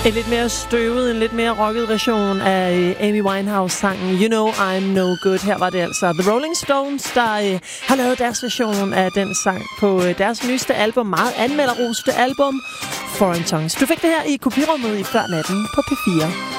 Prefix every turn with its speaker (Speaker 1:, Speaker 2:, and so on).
Speaker 1: En lidt mere støvet, en lidt mere rocket version af Amy Winehouse-sangen You Know I'm No Good. Her var det altså The Rolling Stones, der har lavet deres version af den sang på deres nyeste album. Meget anmelderroste album, Foreign Tongues. Du fik det her i kopirummet i Før Natten på P4.